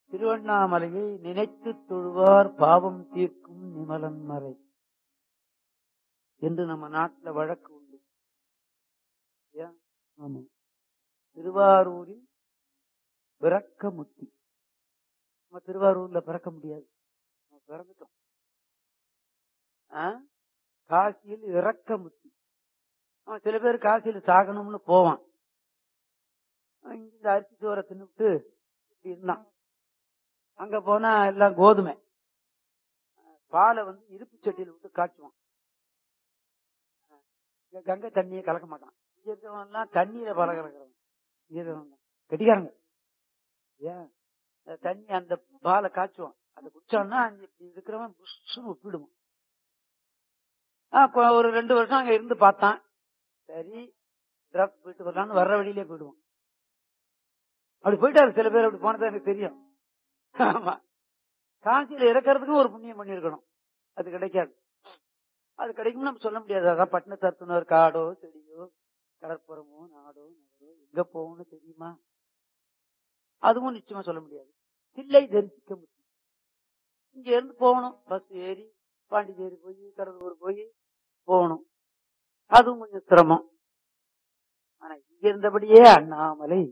திருவண்ணாமலையை நினைத்து தொழுவார் பாவம் தீர்க்கும் நிமலன் மறை என்று நம்ம நாட்டில் வழக்கு உண்டு. ஆமா, திருவாரூரில் பிறக்க முத்தி. நம்ம திருவாரூர்ல பிறக்க முடியாது, பிறந்துட்டோம். காசியில் இறக்க முத்தி. சில பேர் காசியில் சாகணும்னு போவான், இந்த அரிசி சோறை தின்னுட்டு இப்படி இருந்தான். அங்க போனா எல்லாம் கோதுமை, பாலை இருப்பு சட்டியில் விட்டு காய்ச்சுவான். கங்கை தண்ணியை கலக்க மாட்டான். இங்க இருக்கிறவன் எல்லாம் தண்ணீரை பல கலக்கிறவன், கெட்டிக்காரங்க. ஏன் தண்ணி அந்த பாலை காய்ச்சுவான், அதை குடிச்சான்னா இப்படி இருக்கிறவன் புஷ்ஷுன்னு ஒப்பிடுவான். ஒரு 2 வருஷம் அங்க இருந்து பார்த்தான். சரி டிராப் போயிட்டு வரலான்னு வர்ற வழியிலே போயிடுவான். அப்படி போயிட்டாரு. சில பேர் அப்படி போனதா எனக்கு தெரியும். ஆமா, காசியில இறக்கிறதுக்கும் ஒரு புண்ணியம் பண்ணிருக்கணும், அது கிடைக்காது. அது கிடைக்கும் நம்ம சொல்ல முடியாது. அதான் பட்டினத்தரத்துனர் காடோ செடியோ கடற்புறமோ நாடோ நகரோ எங்க போகும்னு தெரியுமா? அதுவும் நிச்சயமா சொல்ல முடியாது. தில்லை தரிசிக்க முடியும். இங்க இருந்து போகணும், பஸ் ஏறி பாண்டிச்சேரி போய் கடலூர் போய் போகணும், அதுவும் கொஞ்சம் சிரமம். ஆனா இங்க இருந்தபடியே அண்ணாமலை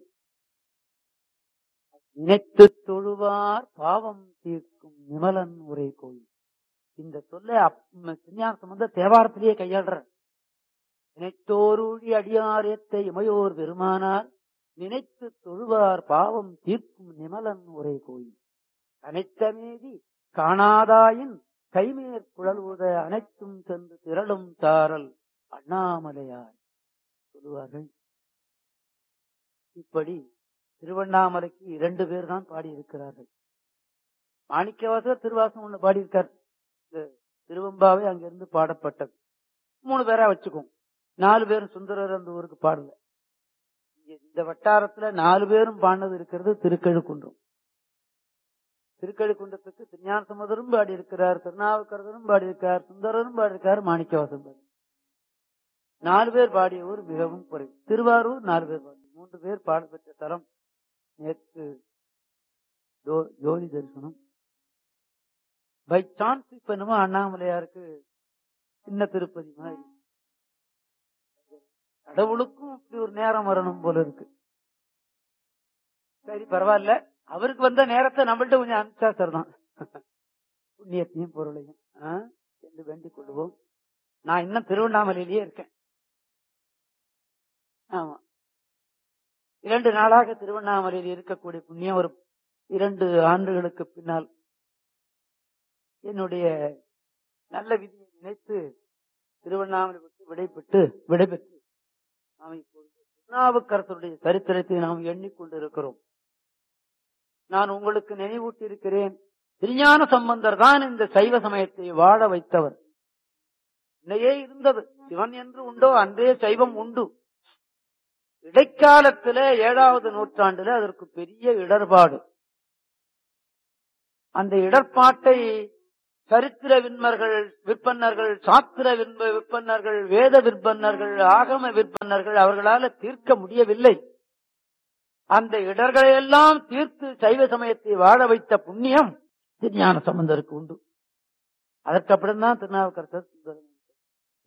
நினைத்து தொழுவார் பாவம் தீர்க்கும் நிமலன் உரை கோயில். இந்த சொல்ல திருஞான தேவாரத்திலேயே கையாளுற. நினைத்தோருழி அடியாரத்தை இமையோர் பெருமானார் நினைத்து தொழுவார் பாவம் தீர்க்கும் நிமலன் உரை கோயில். அனைத்தமேதி காணாதாயின் கைமேற் குழல்வுத அனைத்தும் சென்று திரளும் தாரல் அண்ணாமலையார் சொல்லுவார்கள். இப்படி திருவண்ணாமலைக்கு 2 பேர் தான் பாடி இருக்கிறார்கள். மாணிக்கவாசகர் திருவாசகம் ஒண்ணு பாடியிருக்கார். திருவம்பாவை அங்கிருந்து பாடப்பட்டது. 3 பேரா வச்சுக்கோங்க. 4 பேரும் சுந்தரர் அந்த ஊருக்கு பாடல. இந்த வட்டாரத்துல 4 பேரும் பாடினது இருக்கிறது திருக்கழுக்குன்றம். திருக்கழுக்குன்றத்துக்கு திருஞான சம்பந்தரும் பாடி இருக்கிறார், திருநாவுக்கரசரும் பாடி இருக்கார், சுந்தரரும் பாடி இருக்கார், மாணிக்கவாசகம் பாடி. 4 பேர் பாடிய ஊர் மிகவும் குறைவு. திருவாரூர் 4 பேர் பாடி. 3 பேர் பாடப்பெற்ற தலம். நேற்று ஜோதி தரிசனம். பை சான்ஸ் இப்ப என்னமோ அண்ணாமலையாருக்கு சின்ன திருப்பதி மாதிரி. கடவுளுக்கும் இப்படி ஒரு நேரம் வரணும் போல இருக்கு. சரி பரவாயில்ல, அவருக்கு வந்த நேரத்தை நம்மள்ட்ட கொஞ்சம் அனுப்பிச்சா சரிதான். புண்ணியத்தையும் பொருளையும் என்று வேண்டிக் கொள்வோம். நான் இன்னும் திருவண்ணாமலையிலேயே இருக்கேன். ஆமா, 2 நாளாக திருவண்ணாமலையில் இருக்கக்கூடிய புண்ணியம். ஒரு 2 ஆண்டுகளுக்கு பின்னால் என்னுடைய நல்ல விதியை நினைத்து திருவண்ணாமலை விட்டு விடைபெற்று நாம் இப்பொழுது திருநாவுக்கரசருடைய சரித்திரத்தை நாம் எண்ணிக்கொண்டிருக்கிறோம். நான் உங்களுக்கு நினைவூட்டி இருக்கிறேன், திருஞான சம்பந்தர் தான் இந்த சைவ சமயத்தை வாழ வைத்தவர். இன்னையே இருந்தது, சிவன் என்று உண்டோ அன்றே சைவம் உண்டு. இடைக்காலத்தில 7வது நூற்றாண்டுல அதற்கு பெரிய இடர்பாடு. அந்த இடர்பாட்டை சரித்திர விற்பன்னர்கள், சாத்திர விற்பன்னர்கள், வேத விற்பன்னர்கள், ஆகம விற்பன்னர்கள் அவர்களால தீர்க்க முடியவில்லை. அந்த இடர்களையெல்லாம் தீர்த்து சைவ சமயத்தை வாழ வைத்த புண்ணியம் திருஞான சம்பந்தருக்கு உண்டு. அதற்கு அப்புறம் தான் திருநாவுக்கரசர்